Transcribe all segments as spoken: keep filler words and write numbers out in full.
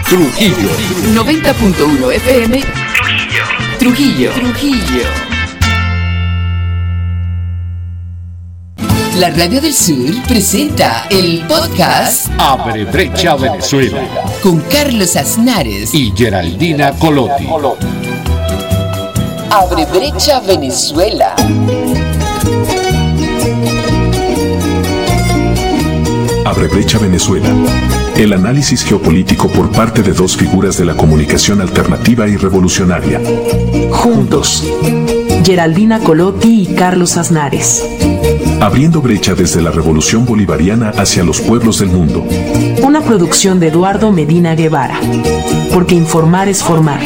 Trujillo. noventa punto uno F M. Trujillo. Trujillo. Trujillo. La Radio del Sur presenta el podcast Abre Brecha Venezuela con Carlos Aznares y Geraldina Colotti. Abre Brecha Venezuela. Abre Brecha Venezuela. El análisis geopolítico por parte de dos figuras de la comunicación alternativa y revolucionaria. Juntos. Geraldina Colotti y Carlos Aznares. Abriendo brecha desde la revolución bolivariana hacia los pueblos del mundo. Una producción de Eduardo Medina Guevara. Porque informar es formar.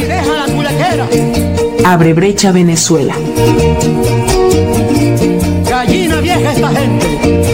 Abre Brecha Venezuela. Gallina vieja esta gente.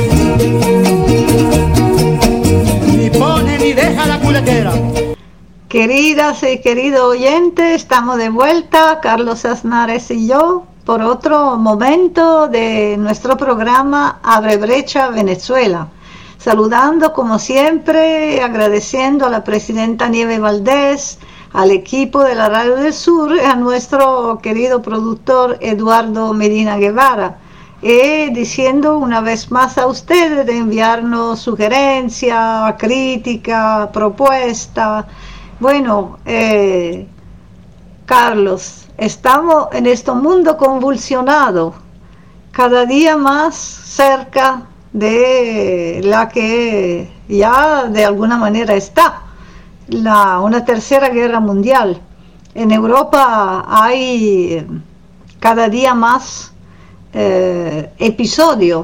Ni pone ni deja la culequera. Queridas y queridos oyentes, estamos de vuelta, Carlos Aznares y yo, por otro momento de nuestro programa Abre Brecha Venezuela. Saludando como siempre, agradeciendo a la presidenta Nieves Valdés, al equipo de la Radio del Sur, a nuestro querido productor Eduardo Medina Guevara, y diciendo una vez más a ustedes de enviarnos sugerencias, crítica, propuesta. Bueno, eh, Carlos, estamos en este mundo convulsionado, cada día más cerca de la que ya de alguna manera está, la, una tercera guerra mundial. En Europa hay cada día más eh, episodios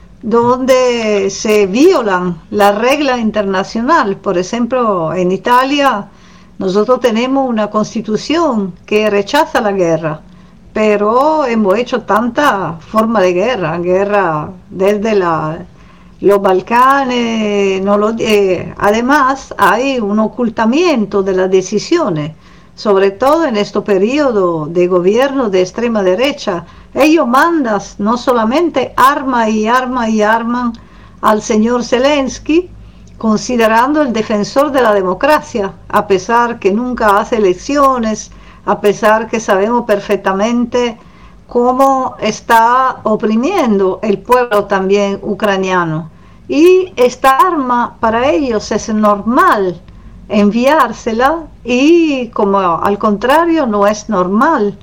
donde se violan las reglas internacionales. Por ejemplo, en Italia nosotros tenemos una constitución que rechaza la guerra, pero hemos hecho tanta forma de guerra, guerra desde la, los Balcanes, no lo, eh, además hay un ocultamiento de las decisiones, sobre todo en este periodo de gobierno de extrema derecha. Ellos mandan no solamente arma y arma y arman al señor Zelensky, considerando el defensor de la democracia, a pesar que nunca hace elecciones, a pesar que sabemos perfectamente cómo está oprimiendo el pueblo también ucraniano. Y esta arma para ellos es normal enviársela, y como al contrario no es normal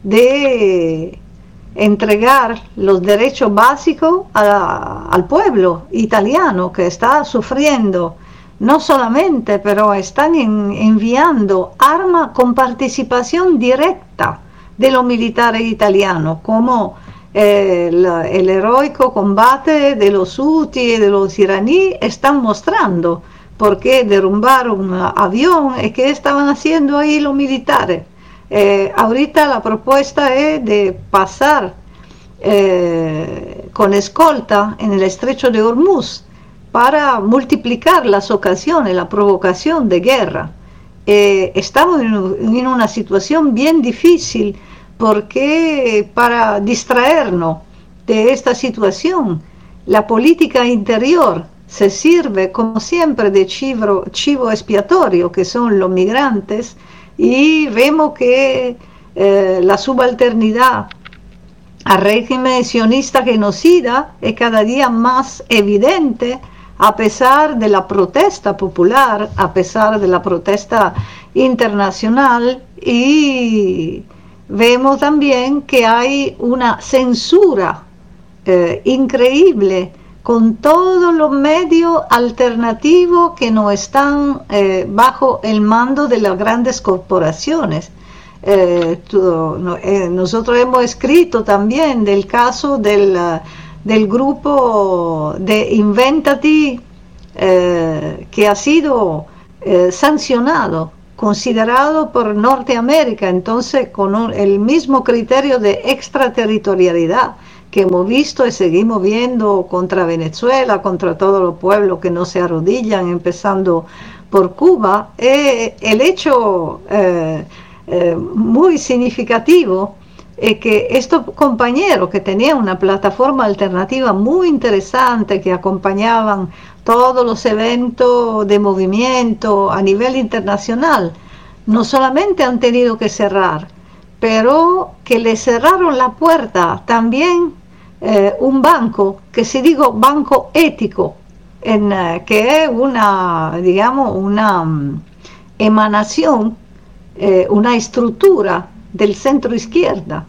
de entregar los derechos básicos a, al pueblo italiano que está sufriendo, no solamente, pero están en, enviando armas con participación directa de los militares italianos, como eh, la, el heroico combate de los hutíes y de los iraníes están mostrando, porque derrumbaron un avión y qué estaban haciendo ahí los militares. Eh, ahorita la propuesta es de pasar eh, con escolta en el estrecho de Hormuz para multiplicar las ocasiones, la provocación de guerra. Eh, estamos en, en una situación bien difícil, porque para distraernos de esta situación, la política interior se sirve como siempre de chivo, chivo expiatorio, que son los migrantes, y vemos que eh, la subalternidad al régimen sionista genocida es cada día más evidente, a pesar de la protesta popular, a pesar de la protesta internacional, y vemos también que hay una censura eh, increíble con todos los medios alternativos que no están eh, bajo el mando de las grandes corporaciones. Eh, tu, no, eh, nosotros hemos escrito también del caso del, uh, del grupo de Inventati, eh, que ha sido eh, sancionado, considerado por Norteamérica, entonces con un, el mismo criterio de extraterritorialidad que hemos visto y seguimos viendo contra Venezuela, contra todos los pueblos que no se arrodillan, empezando por Cuba. Eh, el hecho eh, eh, muy significativo es que estos compañeros que tenían una plataforma alternativa muy interesante, que acompañaban todos los eventos de movimiento a nivel internacional, no solamente han tenido que cerrar, pero que le cerraron la puerta también eh, un banco, que si digo banco ético, en, eh, que es una, digamos, una um, emanación, eh, una estructura del centro izquierda.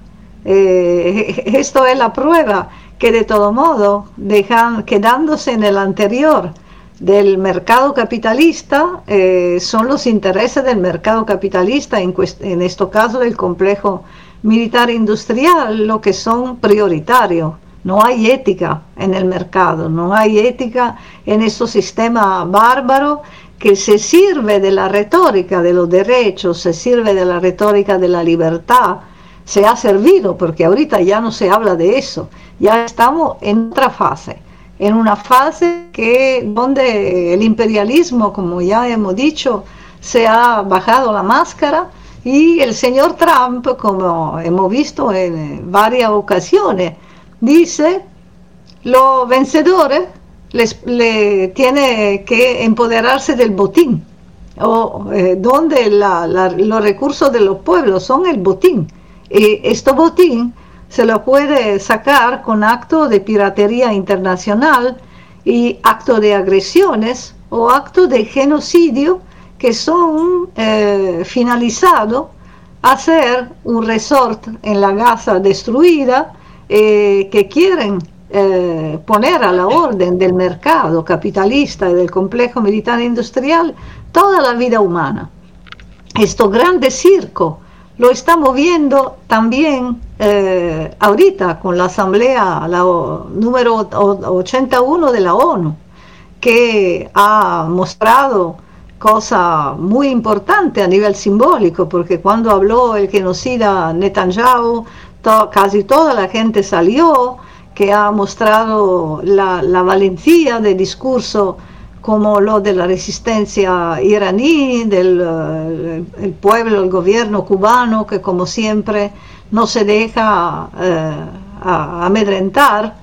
Eh, esto es la prueba que de todo modo, dejan, quedándose en el anterior del mercado capitalista, eh, son los intereses del mercado capitalista, en, en este caso del complejo militar industrial, lo que son prioritarios. No hay ética en el mercado, no hay ética en este sistema bárbaro que se sirve de la retórica de los derechos, se sirve de la retórica de la libertad, se ha servido, porque ahorita ya no se habla de eso, ya estamos en otra fase, en una fase que donde el imperialismo, como ya hemos dicho, se ha bajado la máscara, y el señor Trump, como hemos visto en varias ocasiones, dice, los vencedores les, le tiene que empoderarse del botín, o eh, donde la, la, los recursos de los pueblos son el botín. Y este botín se lo puede sacar con actos de piratería internacional y actos de agresiones o actos de genocidio que son eh, finalizados a hacer un resort en la Gaza destruida, eh, que quieren eh, poner a la orden del mercado capitalista y del complejo militar industrial toda la vida humana. Esto grande circo lo estamos viendo también eh, ahorita con la asamblea la o, número ochenta y uno de la ONU, que ha mostrado cosas muy importantes a nivel simbólico, porque cuando habló el genocida Netanyahu, to, casi toda la gente salió, que ha mostrado la, la valentía de discurso como lo de la resistencia iraní, del el, el pueblo, el gobierno cubano, que como siempre no se deja eh, a, amedrentar,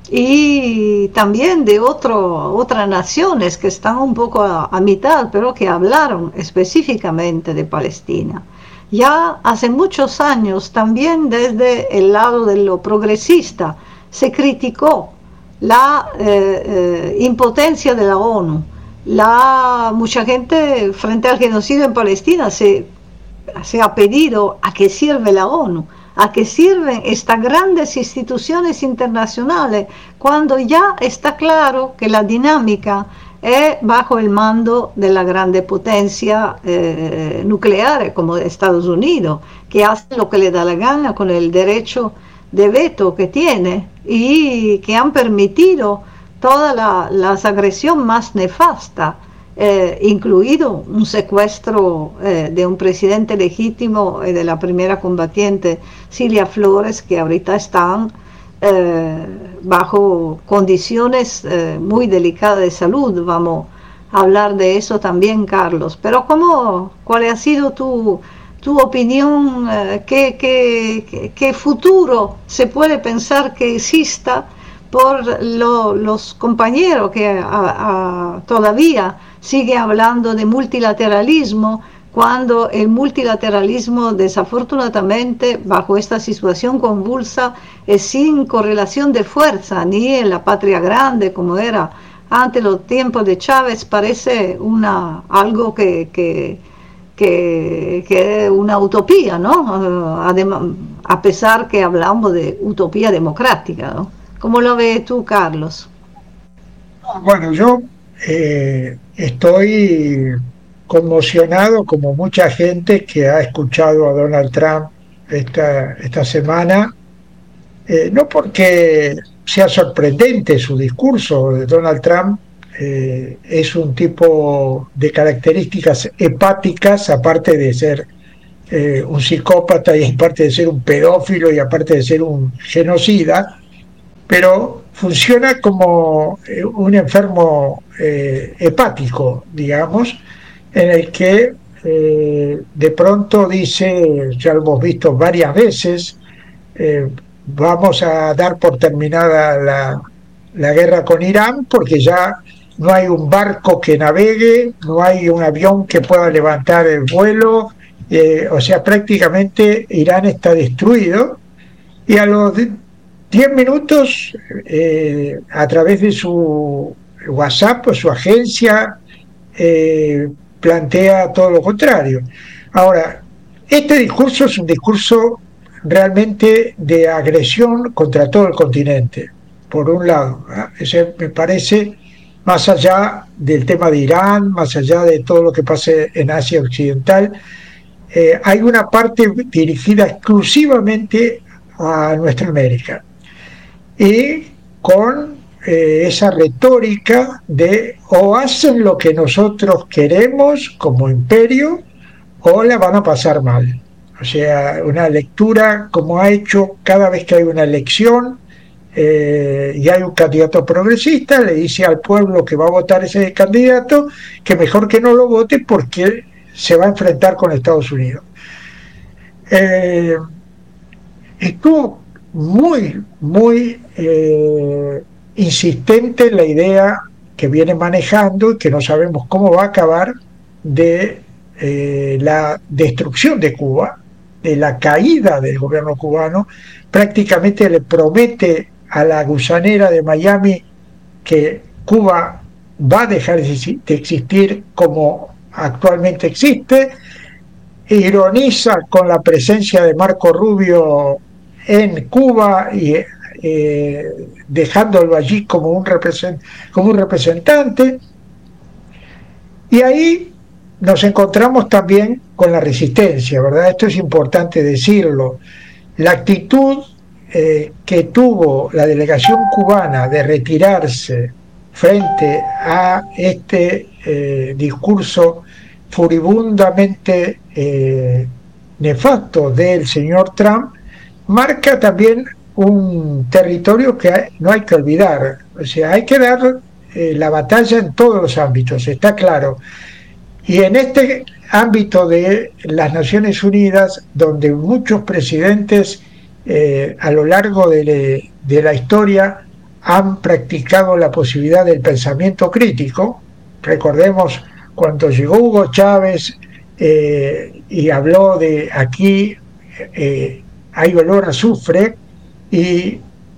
y también de otro, otras naciones que están un poco a, a mitad, pero que hablaron específicamente de Palestina. Ya hace muchos años, también desde el lado de lo progresista, se criticó la eh, eh, impotencia de la ONU. La, mucha gente frente al genocidio en Palestina se, se ha pedido a qué sirve la ONU, a qué sirven estas grandes instituciones internacionales, cuando ya está claro que la dinámica es bajo el mando de la grande potencia eh, nuclear como Estados Unidos, que hace lo que le da la gana con el derecho de veto que tiene, y que han permitido todas la, las agresiones más nefastas, eh, incluido un secuestro eh, de un presidente legítimo, eh, de la primera combatiente Cilia Flores, que ahorita están eh, bajo condiciones eh, muy delicadas de salud. Vamos a hablar de eso también, Carlos. Pero ¿cómo, cuál ha sido tu tu opinión? Eh, ¿qué, qué, qué futuro se puede pensar que exista por lo, los compañeros que a, a, todavía sigue hablando de multilateralismo, cuando el multilateralismo desafortunadamente bajo esta situación convulsa es sin correlación de fuerza, ni en la patria grande como era antes los tiempos de Chávez? Parece una algo que, que Que, que es una utopía, ¿no? Además, a pesar que hablamos de utopía democrática, ¿no? ¿Cómo lo ves tú, Carlos? Bueno, yo eh, estoy conmocionado, como mucha gente que ha escuchado a Donald Trump esta, esta semana, eh, no porque sea sorprendente su discurso. De Donald Trump Eh, es un tipo de características hepáticas, aparte de ser eh, un psicópata, y aparte de ser un pedófilo, y aparte de ser un genocida, pero funciona como eh, un enfermo eh, hepático, digamos, en el que eh, de pronto dice, ya lo hemos visto varias veces, eh, vamos a dar por terminada la, la guerra con Irán, porque ya no hay un barco que navegue, no hay un avión que pueda levantar el vuelo, eh, o sea, prácticamente Irán está destruido, y a los diez minutos, eh, a través de su WhatsApp o su agencia, eh, plantea todo lo contrario. Ahora, este discurso es un discurso realmente de agresión contra todo el continente, por un lado, ¿eh? Ese me parece, más allá del tema de Irán, más allá de todo lo que pase en Asia Occidental, eh, hay una parte dirigida exclusivamente a nuestra América, y con eh, esa retórica de o hacen lo que nosotros queremos como imperio o la van a pasar mal. O sea, una lectura como ha hecho cada vez que hay una elección eh, y hay un candidato progresista, le dice al pueblo que va a votar ese candidato que mejor que no lo vote porque se va a enfrentar con Estados Unidos. Eh, estuvo muy, muy eh, insistente en la idea que viene manejando y que no sabemos cómo va a acabar, de eh, la destrucción de Cuba, de la caída del gobierno cubano. Prácticamente le promete a la gusanera de Miami que Cuba va a dejar de existir como actualmente existe, ironiza con la presencia de Marco Rubio en Cuba y eh, dejándolo allí como un, represent como un representante, y ahí nos encontramos también con la resistencia, ¿verdad? Esto es importante decirlo. La actitud eh, que tuvo la delegación cubana de retirarse frente a este eh, discurso furibundamente eh, nefasto del señor Trump, marca también un territorio que no hay que olvidar. O sea, hay que dar eh, la batalla en todos los ámbitos, está claro. Y en este ámbito de las Naciones Unidas, donde muchos presidentes eh, a lo largo de, le, de la historia han practicado la posibilidad del pensamiento crítico, recordemos cuando llegó Hugo Chávez eh, y habló de aquí eh, hay olor a azufre, y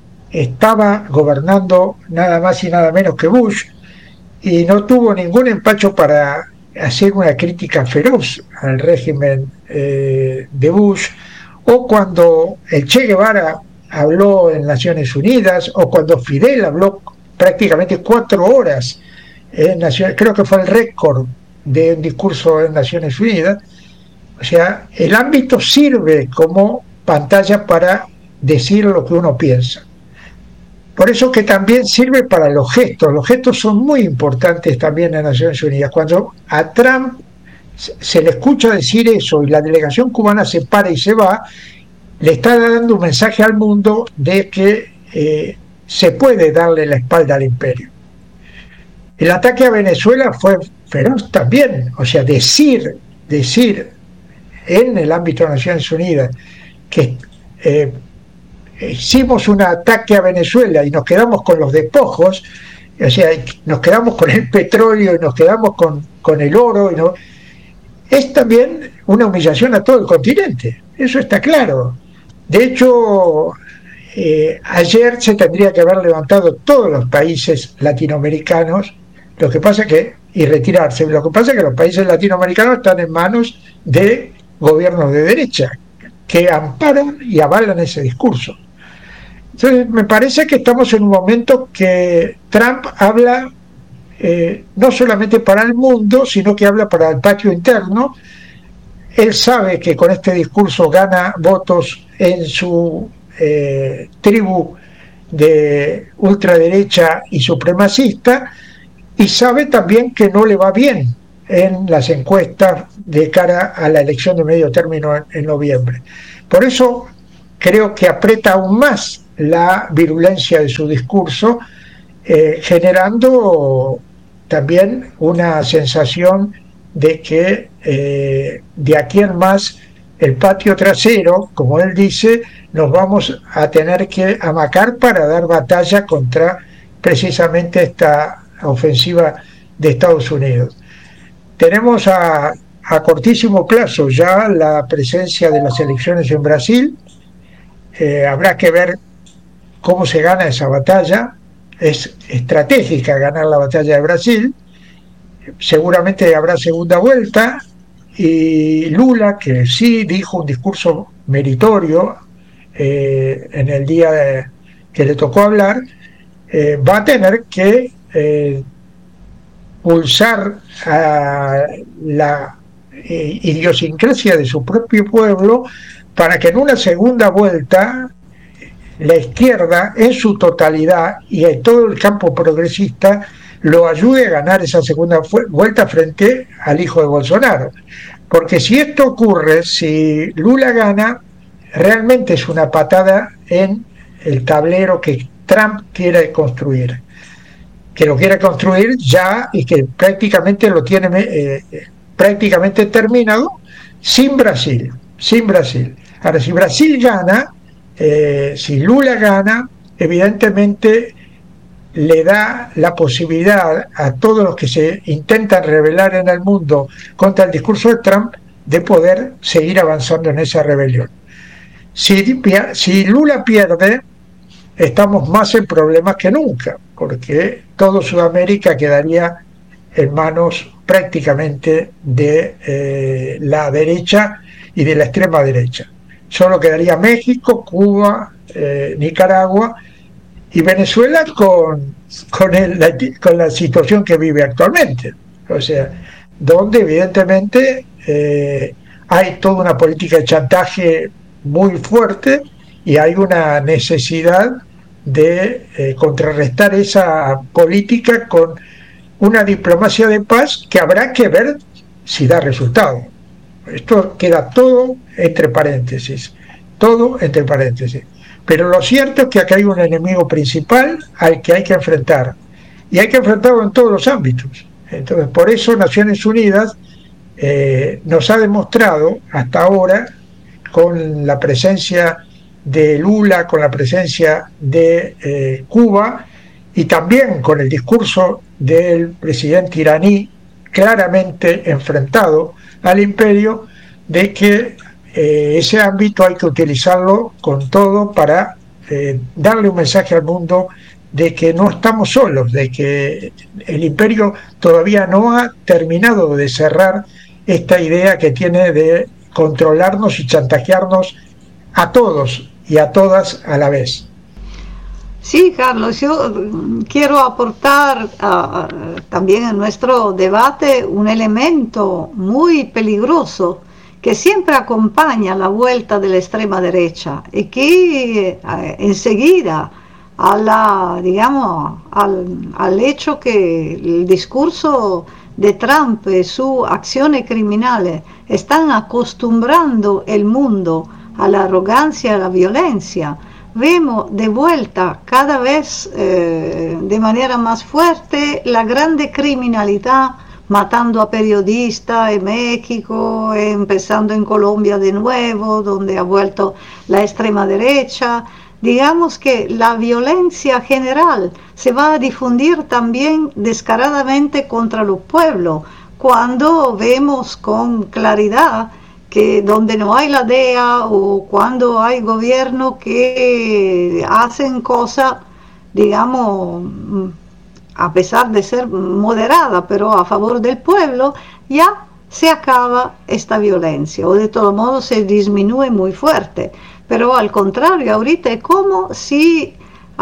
estaba gobernando nada más y nada menos que Bush, y no tuvo ningún empacho para hacer una crítica feroz al régimen eh, de Bush, o cuando el Che Guevara habló en Naciones Unidas, o cuando Fidel habló prácticamente cuatro horas en Naciones, creo que fue el récord de un discurso en Naciones Unidas. O sea, el ámbito sirve como pantalla para decir lo que uno piensa. Por eso que también sirve para los gestos. Los gestos son muy importantes también en Naciones Unidas. Cuando a Trump se le escucha decir eso y la delegación cubana se para y se va, le está dando un mensaje al mundo de que eh, se puede darle la espalda al imperio. El ataque a Venezuela fue feroz también. O sea, decir, decir en el ámbito de Naciones Unidas que eh, hicimos un ataque a Venezuela y nos quedamos con los despojos, o sea, nos quedamos con el petróleo y nos quedamos con, con el oro, y no, es también una humillación a todo el continente, eso está claro. De hecho, eh, ayer se tendría que haber levantado todos los países latinoamericanos, lo que pasa que, y retirarse, lo que pasa es que los países latinoamericanos están en manos de gobiernos de derecha, que amparan y avalan ese discurso. Entonces, me parece que estamos en un momento que Trump habla eh, no solamente para el mundo, sino que habla para el patio interno. Él sabe que con este discurso gana votos en su eh, tribu de ultraderecha y supremacista, y sabe también que no le va bien en las encuestas de cara a la elección de medio término en, en noviembre. Por eso creo que aprieta aún más la virulencia de su discurso, eh, generando también una sensación de que eh, de aquí en más el patio trasero, como él dice, nos vamos a tener que amacar para dar batalla contra precisamente esta ofensiva de Estados Unidos. Tenemos a, a cortísimo plazo ya la presencia de las elecciones en Brasil. Eh, habrá que ver cómo se gana esa batalla. Es estratégica ganar la batalla de Brasil. Seguramente habrá segunda vuelta y Lula, que sí dijo un discurso meritorio eh, en el día de, que le tocó hablar, eh, va a tener que eh, pulsar a la eh, idiosincrasia de su propio pueblo para que en una segunda vuelta la izquierda en su totalidad y en todo el campo progresista lo ayude a ganar esa segunda vuelta frente al hijo de Bolsonaro. Porque si esto ocurre, si Lula gana, realmente es una patada en el tablero que Trump quiere construir. Que lo quiere construir ya y que prácticamente lo tiene eh, prácticamente terminado sin Brasil. Sin Brasil. Ahora, si Brasil gana, eh, si Lula gana, evidentemente le da la posibilidad a todos los que se intentan rebelar en el mundo contra el discurso de Trump de poder seguir avanzando en esa rebelión. Si, si Lula pierde, estamos más en problemas que nunca, porque todo Sudamérica quedaría en manos prácticamente de eh, la derecha y de la extrema derecha. Solo quedaría México, Cuba, eh, Nicaragua y Venezuela con, con, el, la, con la situación que vive actualmente. O sea, donde evidentemente eh, hay toda una política de chantaje muy fuerte y hay una necesidad de eh, contrarrestar esa política con una diplomacia de paz que habrá que ver si da resultado. Esto queda todo entre paréntesis, todo entre paréntesis. Pero lo cierto es que acá hay un enemigo principal al que hay que enfrentar, y hay que enfrentarlo en todos los ámbitos. Entonces, por eso Naciones Unidas eh, nos ha demostrado hasta ahora, con la presencia de Lula, con la presencia de eh, Cuba, y también con el discurso del presidente iraní claramente enfrentado al imperio, de que eh, ese ámbito hay que utilizarlo con todo para eh, darle un mensaje al mundo de que no estamos solos, de que el imperio todavía no ha terminado de cerrar esta idea que tiene de controlarnos y chantajearnos a todos y a todas a la vez. Sí, Carlos, yo quiero aportar uh, también en nuestro debate un elemento muy peligroso que siempre acompaña la vuelta de la extrema derecha y que uh, enseguida a la, digamos, al, al hecho que el discurso de Trump y sus acciones criminales están acostumbrando el mundo a la arrogancia, a la violencia, vemos de vuelta cada vez eh, de manera más fuerte la grande criminalidad, matando a periodistas en México, empezando en Colombia de nuevo, donde ha vuelto la extrema derecha. Digamos que la violencia general se va a difundir también descaradamente contra los pueblos, cuando vemos con claridad que donde no hay la D E A o cuando hay gobiernos que hacen cosas, digamos, a pesar de ser moderada, pero a favor del pueblo, ya se acaba esta violencia, o de todo modo se disminuye muy fuerte. Pero al contrario, ahorita es como si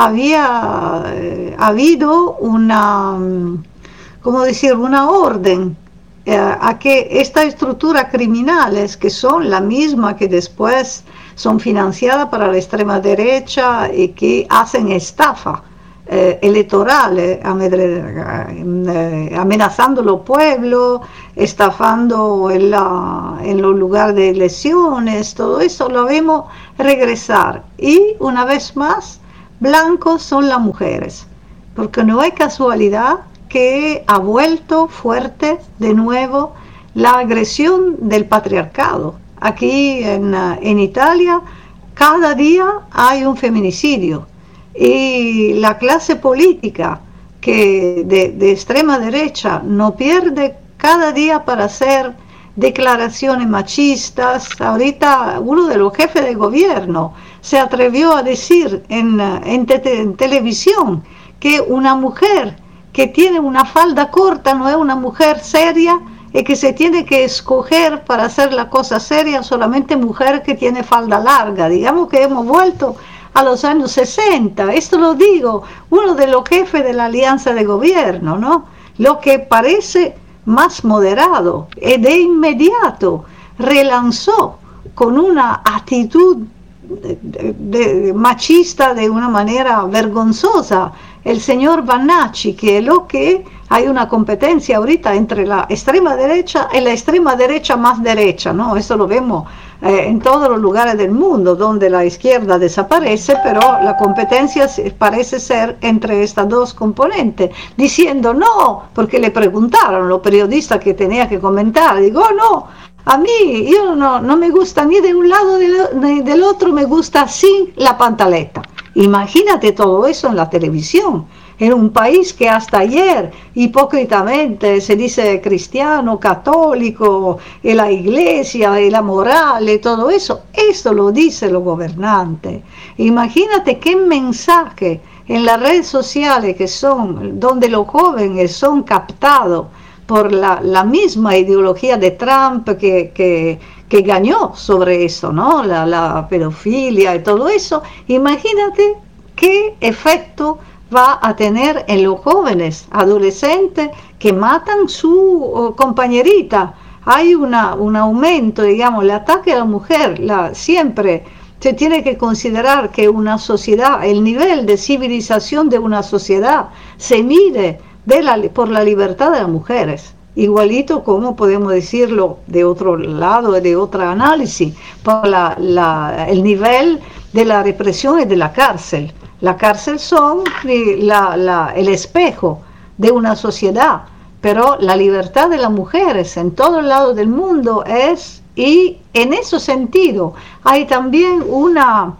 había eh, habido una, ¿cómo decir?, una orden eh, a que estas estructuras criminales, que son la misma que después son financiadas para la extrema derecha y que hacen estafa eh, electorales, eh, amenazando los pueblos, estafando en, la, en los lugares de elecciones, todo eso lo vemos regresar. Y una vez más, blancos son las mujeres, porque no hay casualidad que ha vuelto fuerte de nuevo la agresión del patriarcado. Aquí en, en Italia cada día hay un feminicidio y la clase política que de, de extrema derecha no pierde cada día para hacer declaraciones machistas. Ahorita uno de los jefes de gobierno se atrevió a decir en, en, te, en televisión que una mujer que tiene una falda corta no es una mujer seria, y que se tiene que escoger para hacer la cosa seria solamente mujer que tiene falda larga. Digamos que hemos vuelto a los años sesenta. Esto lo digo, uno de los jefes de la alianza de gobierno, ¿no? Lo que parece más moderado, y de inmediato relanzó con una actitud de, de, de machista de una manera vergonzosa el señor Vannacci, que es lo que hay una competencia ahorita entre la extrema derecha y la extrema derecha más derecha, ¿no? Eso lo vemos eh, en todos los lugares del mundo donde la izquierda desaparece, pero la competencia parece ser entre estas dos componentes, diciendo no, porque le preguntaron los periodistas que tenía que comentar, digo no, a mí yo no, no me gusta ni de un lado ni del otro, me gusta sin la pantaleta. Imagínate todo eso en la televisión, en un país que hasta ayer hipócritamente se dice cristiano, católico, y la iglesia, y la moral, y todo eso. Esto lo dicen los gobernantes. Imagínate qué mensaje en las redes sociales que son, donde los jóvenes son captados por la, la misma ideología de Trump que, que, que ganó sobre eso, ¿no? La, la pedofilia y todo eso. Imagínate qué efecto va a tener en los jóvenes, adolescentes que matan su uh, compañerita. Hay una, un aumento, digamos, el ataque a la mujer, la, siempre se tiene que considerar que una sociedad, el nivel de civilización de una sociedad se mide de la, por la libertad de las mujeres, igualito como podemos decirlo de otro lado, de otro análisis, por la, la, el nivel de la represión y de la cárcel. La cárcel son la, la, el espejo de una sociedad, pero la libertad de las mujeres en todos lados del mundo es, y en ese sentido hay también una,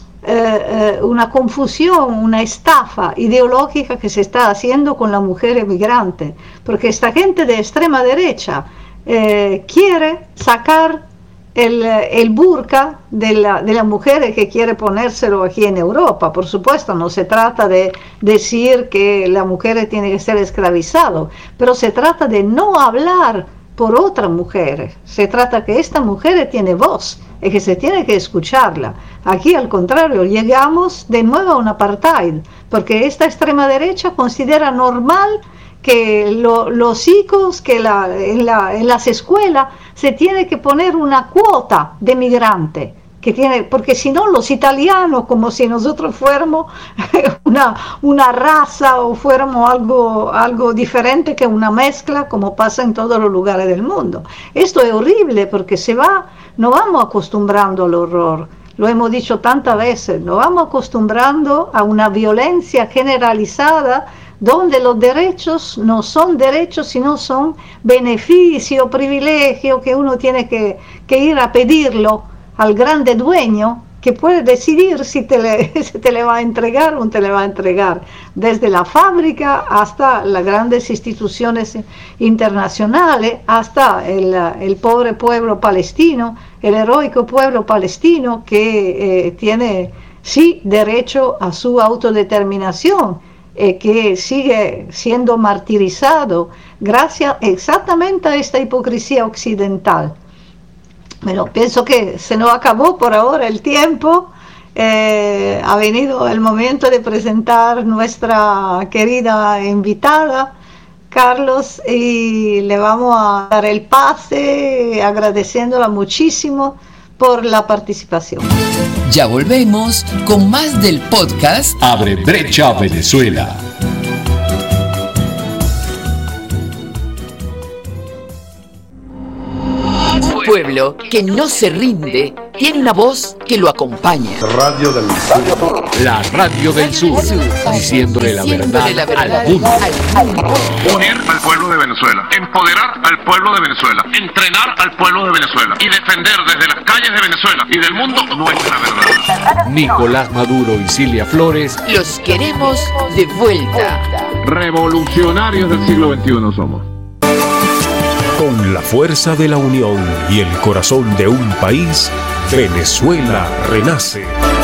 eh, una confusión, una estafa ideológica que se está haciendo con la mujer emigrante, porque esta gente de extrema derecha eh, quiere sacar El, el burka de la, de la mujer que quiere ponérselo aquí en Europa. Por supuesto, no se trata de decir que la mujer tiene que ser esclavizada, pero se trata de no hablar por otras mujeres. Se trata que esta mujer tiene voz y que se tiene que escucharla. Aquí, al contrario, llegamos de nuevo a un apartheid, porque esta extrema derecha considera normal que lo, los hijos, que la, en, la, en las escuelas se tiene que poner una cuota de migrante, que tiene, porque si no los italianos, como si nosotros fuéramos una, una raza o fuéramos algo, algo diferente que una mezcla, como pasa en todos los lugares del mundo. Esto es horrible porque se va, nos vamos acostumbrando al horror. Lo hemos dicho tantas veces, nos vamos acostumbrando a una violencia generalizada donde los derechos no son derechos, sino son beneficios, privilegios que uno tiene que, que ir a pedirlo al grande dueño, que puede decidir si te, le, si te le va a entregar o no te le va a entregar, desde la fábrica hasta las grandes instituciones internacionales, hasta el, el pobre pueblo palestino, el heroico pueblo palestino que eh, tiene sí derecho a su autodeterminación, Eh, que sigue siendo martirizado gracias exactamente a esta hipocresía occidental. Bueno, pienso que se nos acabó por ahora el tiempo. Eh, ha venido el momento de presentar nuestra querida invitada, Carlos, y le vamos a dar el pase agradeciéndola muchísimo por la participación. Ya volvemos con más del podcast Abre Brecha Venezuela. Pueblo que no se rinde tiene una voz que lo acompaña. Radio del Sur. La Radio del Sur. Diciéndole la verdad, la verdad al mundo. al mundo. Unir al pueblo de Venezuela, empoderar al pueblo de Venezuela, entrenar al pueblo de Venezuela y defender desde las calles de Venezuela y del mundo nuestra verdad. Nicolás Maduro y Cilia Flores. Los queremos de vuelta. Revolucionarios del siglo veintiuno somos. Con la fuerza de la unión y el corazón de un país, Venezuela renace.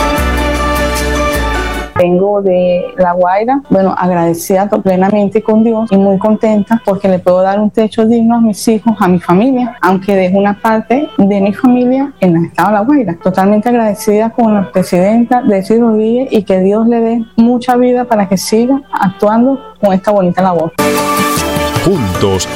Vengo de La Guaira, bueno, agradecida plenamente con Dios y muy contenta porque le puedo dar un techo digno a mis hijos, a mi familia, aunque dejo una parte de mi familia en el estado de La Guaira. Totalmente agradecida con la presidenta Delcy Rodríguez y que Dios le dé mucha vida para que siga actuando con esta bonita labor. Juntos